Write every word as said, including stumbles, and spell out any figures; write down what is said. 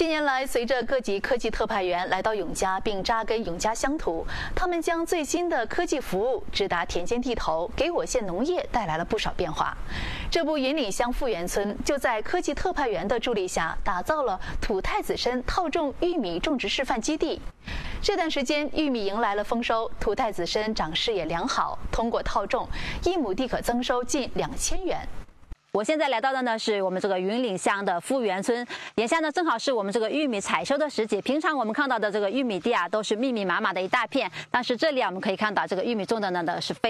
近年来，随着各级科技特派员来到永嘉并扎根永嘉乡土，他们将最新的科技服务直达田间地头，给我县农业带来了不少变化。这部云岭乡富源村就在科技特派员的助力下，打造了土太子参套种玉米种植示范基地。这段时间，玉米迎来了丰收，土太子参长势也良好，通过套种，一亩地可增收近两千元。 我现在来到的呢是我们这个云岭乡的富源村，眼下呢正好是我们这个玉米采收的时节。平常我们看到的这个玉米地啊，都是密密麻麻的一大片，但是这里啊我们可以看到这个玉米种的呢呢是非